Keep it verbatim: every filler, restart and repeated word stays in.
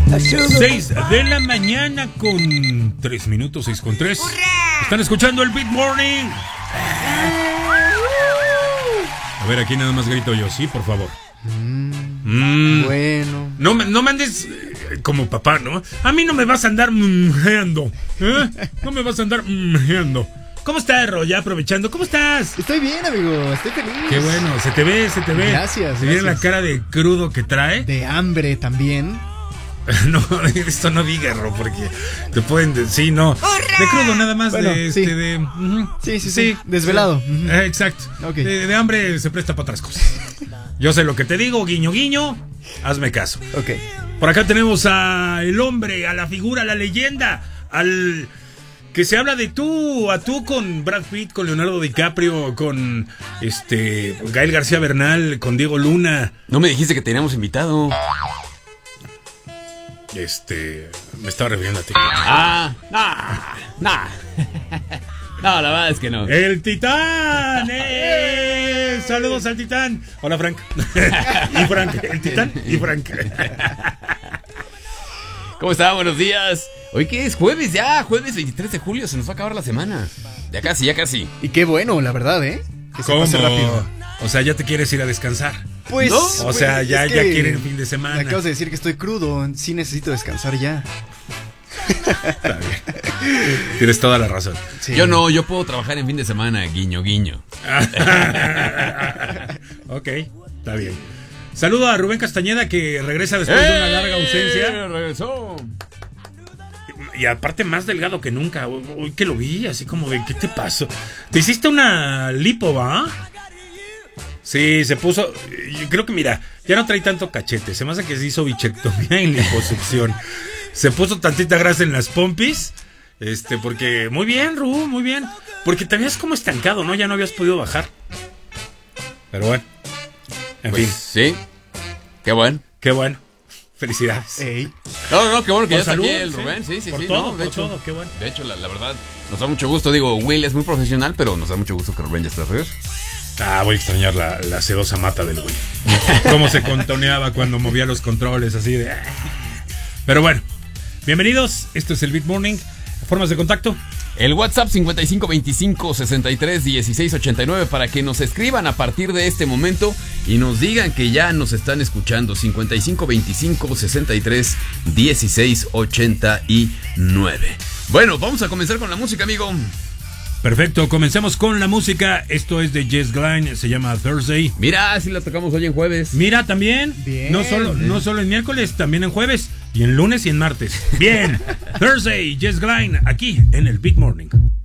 seis de la mañana con tres minutos, seis con tres. Están escuchando el Beat Morning. A ver, aquí nada más grito yo, sí, por favor. Mm, mm. Bueno. No, no me andes eh, como papá, ¿no? A mí no me vas a andar mjeando, ¿eh? No me vas a andar mjeando. ¿Cómo estás, Ro? Ya aprovechando. ¿Cómo estás? Estoy bien, amigo. Estoy feliz. Qué bueno. Se te ve, se te ve. Gracias. Se ve la cara de crudo que trae. De hambre también. No, esto no diga, Ro, porque te pueden decir, sí, no. De crudo nada más, bueno, de sí. este, de... Uh-huh. Sí, sí, sí, sí. Desvelado. Sí. Uh-huh. Eh, exacto. Okay. De, de hambre se presta para otras cosas. Yo sé lo que te digo, guiño, guiño. Hazme caso. Ok. Por acá tenemos a el hombre, a la figura, a la leyenda, al... que se habla de tú a tú con Brad Pitt, con Leonardo DiCaprio, con este Gael García Bernal, con Diego Luna. No me dijiste que teníamos invitado. Este, me estaba refiriendo a ti. Ah, no, no. No, la verdad es que no. ¡El Titán! ¡Eh! ¡Saludos al Titán! Hola, Frank. Y Frank, el Titán y Frank. ¿Cómo está? Buenos días. Hoy que es jueves ya, jueves veintitrés de julio, se nos va a acabar la semana. Ya casi, ya casi. Y qué bueno, la verdad, ¿eh? Que se pase rápido. O sea, ya te quieres ir a descansar. Pues, ¿no? O sea, pues, ya, es ya que quieren fin de semana. Me acabas de decir que estoy crudo, sí necesito descansar ya. Está bien. Tienes toda la razón. Sí. Yo no, yo puedo trabajar en fin de semana, guiño, guiño. Ok, está bien. Saludo a Rubén Castañeda, que regresa después ¡Eh! de una larga ausencia. Regresó. Y aparte más delgado que nunca. Hoy que lo vi, así como de, ¿qué te pasó? ¿Te hiciste una lipo, va? Sí, se puso. Yo creo que, mira, ya no trae tanto cachete. Se me hace que se hizo bichectomía y liposucción. Se puso tantita grasa en las pompis. Este, porque. Muy bien, Ru, muy bien. Porque te habías como estancado, ¿no? Ya no habías podido bajar. Pero bueno. En pues, fin. Sí. Qué bueno. Qué bueno. Felicidades. Ey. No, no, no, qué bueno que por ya salud, está aquí el sí. Rubén. Sí, sí, por sí. Todo, no, de por hecho, todo, qué bueno. De hecho, la, la verdad, nos da mucho gusto. Digo, Will es muy profesional, pero nos da mucho gusto que Rubén ya esté de regreso. Ah, voy a extrañar la, la sedosa mata del güey. Cómo se contoneaba cuando movía los controles, así de... Pero bueno, bienvenidos. Esto es el Beat Morning. Formas de contacto. El WhatsApp cincuenta y cinco veinticinco sesenta y tres dieciséis ochenta y nueve para que nos escriban a partir de este momento y nos digan que ya nos están escuchando. cincuenta y cinco veinticinco sesenta y tres dieciséis ochenta y nueve. Bueno, vamos a comenzar con la música, amigo. Perfecto, comencemos con la música. Esto es de Jess Glynne, se llama Thursday. Mira, si la tocamos hoy en jueves. Mira, también. Bien. No solo, no solo en miércoles, también en jueves. Y en lunes y en martes. Bien. Thursday, Jess Glynne, aquí en el Beat Morning.